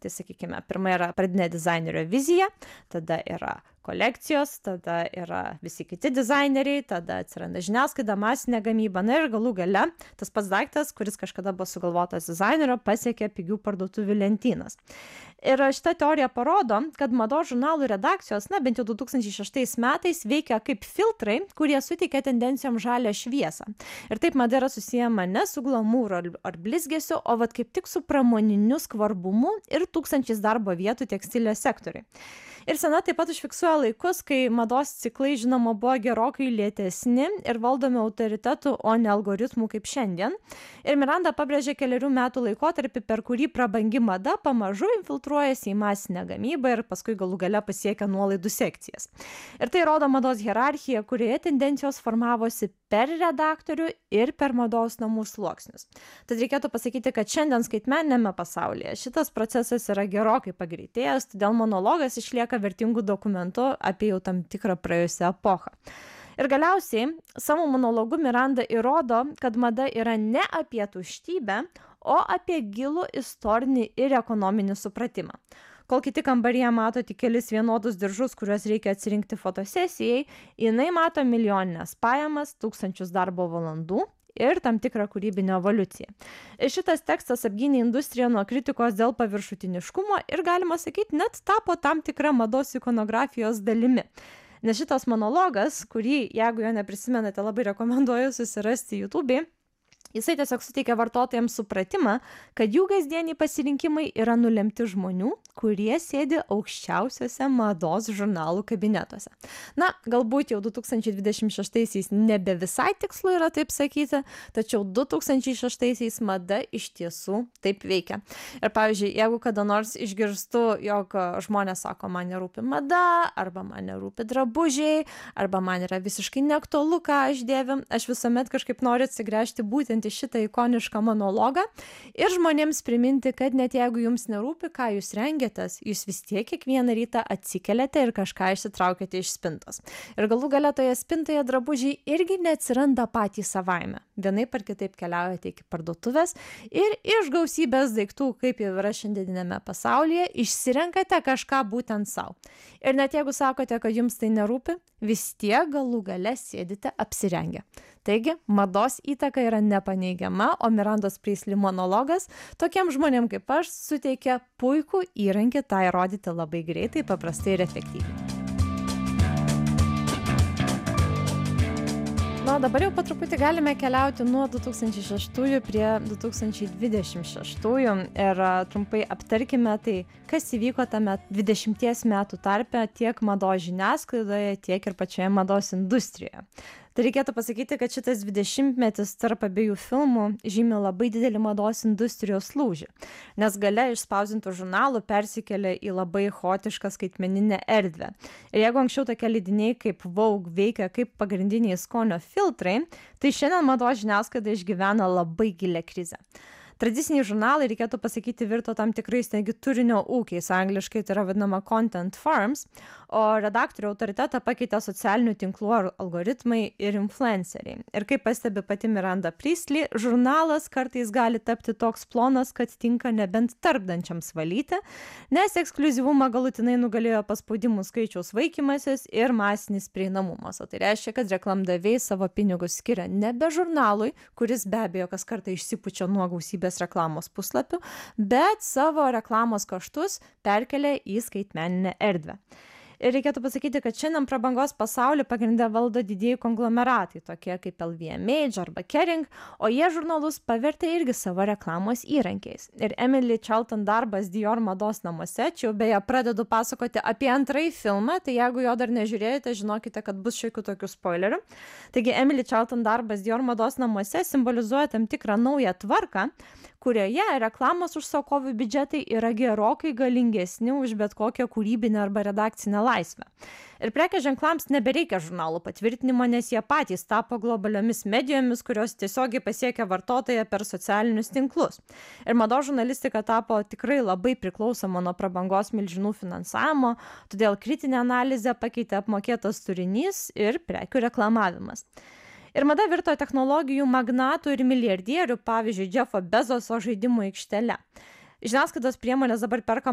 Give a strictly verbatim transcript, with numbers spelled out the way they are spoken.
Tai sakykime, pirma yra pradinė dizainerio vizija, tada yra kolekcijos, tada yra visi kiti dizaineriai, tada atsiranda žiniasklaida, masinė gamyba, na ir galų gale tas pats daiktas, kuris kažkada buvo sugalvotas dizainerio, pasiekė pigių parduotuvių lentynas. Ir šita teorija parodo, kad mados žurnalų redakcijos, na bent jau du tūkstančiai šeštais metais, veikia kaip filtrai, kurie suteikia tendencijom žalią šviesą. Ir taip mada yra susiejama ne su glamūru ar, ar blizgesiu, o vat kaip tik su pramoniniu skvarbumu ir tūkstančiais darbo vietų tekstilės sektoriui. Ir Sena taip pat užfiksuoja laikus, kai mados ciklai, žinoma, buvo gerokai lėtesni ir valdomi autoritetų, o ne algoritmų kaip šiandien. Ir Miranda pabrėžė keliarių metų laikotarpį, per kurį prabangi mada pamažu infiltruojasi į masinę gamybą ir paskui galų gale pasiekia nuolaidų sekcijas. Ir tai rodo mados hierarchiją, kurioje tendencijos formavosi per redaktorių ir per mados namų sluoksnius. Tad reikėtų pasakyti, kad šiandien skaitmeniniame pasaulyje šitas procesas yra gerokai pagreitėjęs, todėl monologas išlieka vertingų dokumentų apie jau tam tikrą praėjusią epochą. Ir galiausiai savo monologu Miranda įrodo, kad mada yra ne apie tuštybę, o apie gilų istorinį ir ekonominį supratimą. Kol kiti kambaryje mato tik kelis vienodus diržus, kuriuos reikia atsirinkti fotosesijai, jinai mato milijoninės pajamas, tūkstančius darbo valandų ir tam tikrą kūrybinę evoliuciją. Ir šitas tekstas apgynė industriją nuo kritikos dėl paviršutiniškumo ir, galima sakyti, net tapo tam tikra mados ikonografijos dalimi. Nes šitas monologas, kurį, jeigu jo neprisimenate, labai rekomenduoju susirasti YouTube'e, jisai tiesiog suteikia vartotojams supratimą, kad jų kasdieniai pasirinkimai yra nulemti žmonių, kurie sėdi aukščiausiuose mados žurnalų kabinetuose. Na, galbūt jau du tūkstančiai dvidešimt šeštaisiais nebe visai tikslu yra taip sakyti, tačiau du tūkstančiai šeštaisiais mada iš tiesų taip veikia. Ir pavyzdžiui, jeigu kada nors išgirstu, jog žmonės sako, man nerūpi mada, arba man nerūpi drabužiai, arba man yra visiškai neaktualu, ką aš dėviu, aš visuomet kažkaip noriu atsigręžti būtent į šitą ikonišką monologą ir žmonėms priminti, kad net jeigu jums nerūpi, ką jūs rengiatės, jūs vis tiek kiekvieną rytą atsikeliate ir kažką išsitraukite iš spintos. Ir galų gale toje spintoje drabužiai irgi neatsiranda patys savaime. Vienaip ar kitaip keliaujate iki parduotuvės ir iš gausybės daiktų, kaip jau yra šiandieninėme pasaulyje, išsirenkate kažką būtent savo. Ir net jeigu sakote, kad jums tai nerūpi, vis tiek galų gale sėdite apsirengę. Taigi, mados įtaka yra nepaneigiama, o Mirandos Priestley monologas tokiem žmonėm kaip aš suteikia puikų įrankį tą įrodyti labai greitai, paprastai ir efektyviai. Na, dabar jau po truputį galime keliauti nuo du tūkstančiai šeštųjų prie du tūkstančiai dvidešimt šeštųjų ir trumpai aptarkime tai, kas įvyko tame dvidešimties metų tarpe tiek mados žiniasklaidoje, tiek ir pačioje mados industrijoje. Tai reikėtų pasakyti, kad šitas dvidešimtmetis tarp abiejų filmų žymi labai didelį mados industrijos lūžį, nes gale išspausdintų žurnalų persikėlė į labai chaotišką skaitmeninę erdvę. Ir jeigu anksčiau tokie leidiniai kaip Vogue veikia kaip pagrindiniai skonio filtrai, tai šiandien mados žiniasklaida išgyvena labai gilią krizę. Tradiciniai žurnalai, reikėtų pasakyti, virto tam tikrais netgi turinio ūkiais, angliškai tai yra vadinama content farms, o redaktorių autoritetą pakeitė socialinių tinklų algoritmai ir influenceriai. Ir kaip pastebi pati Miranda Priestley, žurnalas kartais gali tapti toks plonas, kad tinka nebent tarpdančiams valyti, nes ekskliuzyvumą galutinai nugalėjo paspaudimų skaičiaus vaikymasis ir masinis prieinamumas. O tai reiškia, kad reklamdaviai savo pinigus skiria nebe žurnalui, kuris be abejo kas kartą išsipučia nuo gausybės reklamos puslapių, bet savo reklamos kaštus perkelia į skaitmeninę erdvę. Ir reikėtų pasakyti, kad šiandien prabangos pasaulį pagrindę valdo didieji konglomeratai, tokie kaip L V M H arba Kering, o jie žurnalus pavertė irgi savo reklamos įrankiais. Ir Emily Charlton darbas Dior mados namuose, čia jau beje pradedu pasakoti apie antrąjį filmą, tai jeigu jo dar nežiūrėjote, žinokite, kad bus šiokių tokių spoilerių. Taigi Emily Charlton darbas Dior mados namuose simbolizuoja tam tikrą naują tvarką, kurioje reklamos užsakovų biudžetai yra gerokai galingesni už bet kokią kūrybinę arba redakcinę laisvę. Ir prekės ženklams nebereikia žurnalų patvirtinimo, nes jie patys tapo globaliomis medijomis, kurios tiesiogiai pasiekia vartotoją per socialinius tinklus. Ir mados žurnalistika tapo tikrai labai priklausoma nuo prabangos milžinų finansavimo, todėl kritinė analizė pakeitė apmokėtas turinys ir prekių reklamavimas. Ir mada virto technologijų magnatų ir milijardierių, pavyzdžiui, Jeffo Bezoso žaidimų aikštele. Žiniasklaidos priemonės dabar perka